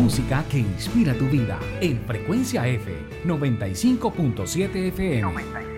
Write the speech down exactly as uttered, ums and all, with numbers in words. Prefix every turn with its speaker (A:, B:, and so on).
A: música que inspira tu vida en Frecuencia F noventa y cinco punto siete F M.